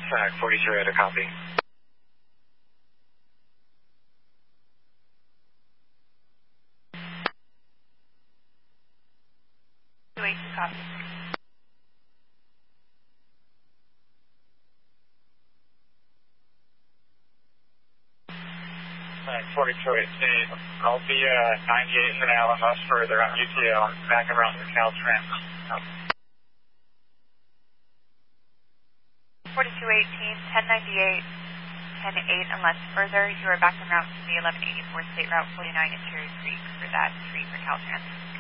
Flag 42 to copy. 282 copy. Flag 4218. I'll be 98 for now, unless further on UTL, back around the Caltrans. 4218, 1098, 10-8, unless further, you are back en route to the 1184 State Route 49 Interior Creek for that 3 for Caltrans.